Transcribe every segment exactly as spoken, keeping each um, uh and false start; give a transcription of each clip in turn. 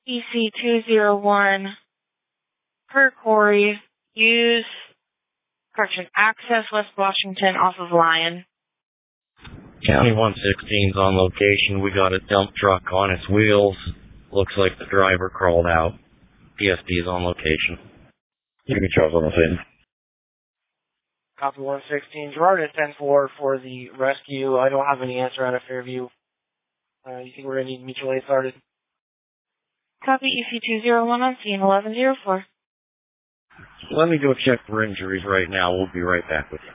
E C two zero one, per Corey, use, correction, access West Washington off of Lion. County one sixteen's on location. We got a dump truck on its wheels. Looks like the driver crawled out. P S D is on location. You can Charles on the scene. Copy one sixteen. Gerard at ten four for the rescue. I don't have any answer out of Fairview. Uh, you think we're going to need mutual aid started? Copy E C two zero one on scene, eleven oh four. Let me go check for injuries right now. We'll be right back with you.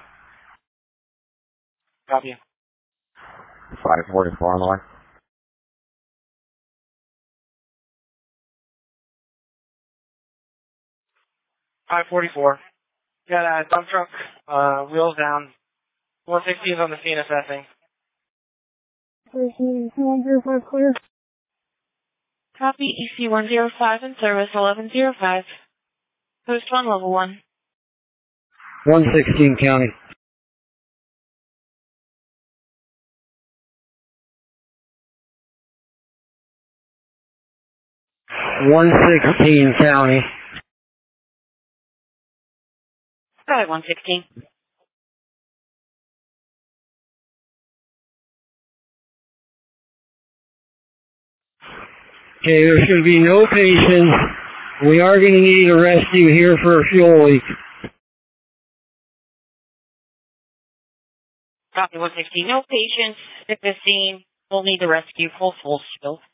Copy. five forty-four on the line. five forty-four. Got a dump truck, uh, wheels down. one sixteen is on the scene assessing. Clear. Copy E C one oh five in service, eleven oh five. Post one, level one. one sixteen County. one sixteen County. Got it, one sixteen. Okay, there's going to be no patients. We are going to need a rescue here for a fuel leak. Copy one sixteen. No patients at this scene. We'll need the rescue. Full full spill.